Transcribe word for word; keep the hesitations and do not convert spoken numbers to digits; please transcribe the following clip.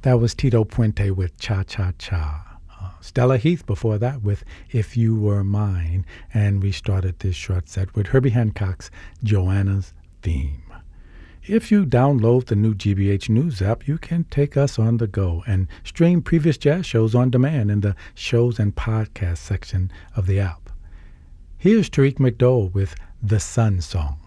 That was Tito Puente with Cha Cha Cha. Uh, Stella Heath before that with If You Were Mine. And we started this short set with Herbie Hancock's Joanna's Theme. If you download the new G B H News app, you can take us on the go and stream previous jazz shows on demand in the shows and podcast section of the app. Here's Tariq McDowell with The Sun Song.